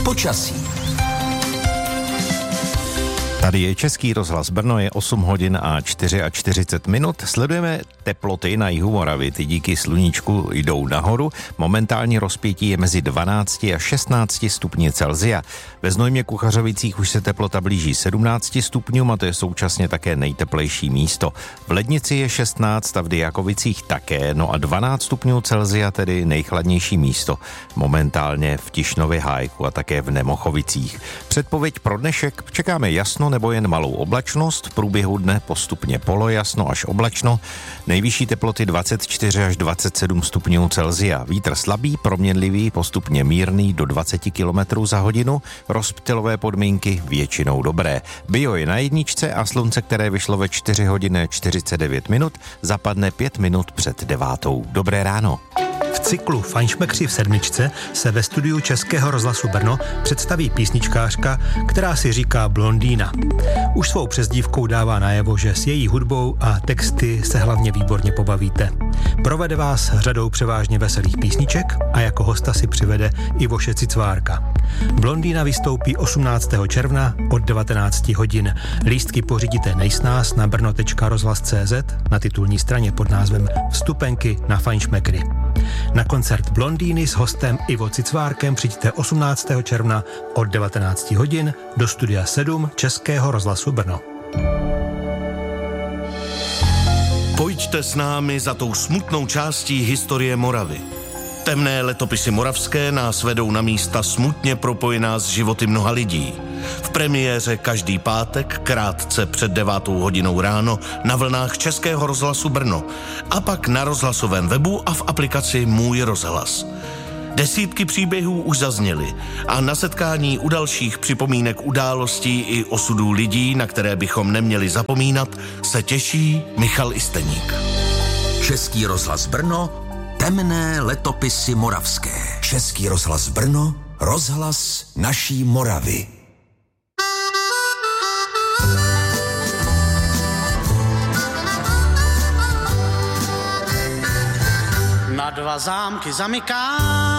Počasí. Tady je Český rozhlas Brno, je 8 hodin a 44 minut. Sledujeme teploty na jihu Moravy, ty díky sluníčku jdou nahoru. Momentální rozpětí je mezi 12 a 16 stupni Celsia. Ve Znojmě Kuchařovicích už se teplota blíží 17 stupňům a to je současně také nejteplejší místo. V Lednici je 16 a v Dyjakovicích také, no a 12 stupňů Celsia tedy nejchladnější místo. Momentálně v Tišnově Hájku a také v Nemochovicích. Předpověď pro dnešek: čekáme jasno nebo jen malou oblačnost, v průběhu dne postupně polojasno až oblačno, nejvyšší teploty 24 až 27 stupňů Celsia, vítr slabý, proměnlivý, postupně mírný do 20 km za hodinu, rozptylové podmínky většinou dobré. Bio je na jedničce a slunce, které vyšlo ve 4 hodiny 49 minut, zapadne 5 minut před 9. Dobré ráno. V cyklu Fajnšmekři v sedmičce se ve studiu Českého rozhlasu Brno představí písničkářka, která si říká Blondýna. Už svou přezdívkou dává najevo, že s její hudbou a texty se hlavně výborně pobavíte. Provede vás řadou převážně veselých písniček a jako hosta si přivede Ivoše Cicvárka. Blondýna vystoupí 18. června od 19 hodin. Lístky pořídíte nejsnáz na brno.rozhlas.cz na titulní straně pod názvem Vstupenky na Fajnšmekry. Na koncert Blondýny s hostem Ivo Cicvárkem přijďte 18. června od 19 hodin do studia 7 Českého rozhlasu Brno. Pojďte s námi za tou smutnou částí historie Moravy. Temné letopisy moravské nás vedou na místa smutně propojená s životy mnoha lidí. V premiéře každý pátek krátce před 9 hodinou ráno na vlnách Českého rozhlasu Brno a pak na rozhlasovém webu a v aplikaci Můj rozhlas. Desítky příběhů už zazněly a na setkání u dalších připomínek událostí i osudů lidí, na které bychom neměli zapomínat, se těší Michal Isteník. Český rozhlas Brno, temné letopisy moravské. Český rozhlas Brno, rozhlas naší Moravy. Na 2 zámky zamykám